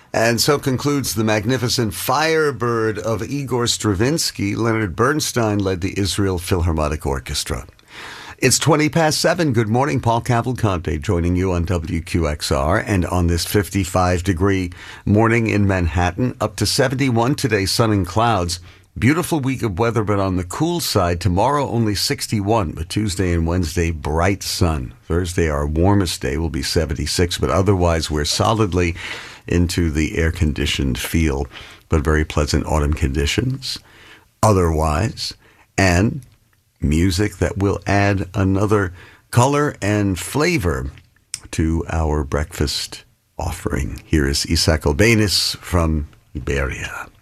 And so concludes the magnificent Firebird of Igor Stravinsky. Leonard Bernstein led the Israel Philharmonic Orchestra. It's 20 past 7. Good morning. Paul Cavalcante joining you on WQXR and on this 55-degree morning in Manhattan. Up to 71 today, sun and clouds. Beautiful week of weather, but on the cool side. Tomorrow only 61, but Tuesday and Wednesday, bright sun. Thursday, our warmest day, will be 76, but otherwise we're solidly into the air-conditioned feel, but very pleasant autumn conditions otherwise, and music that will add another color and flavor to our breakfast offering. Here is Isaac Albéniz from Iberia.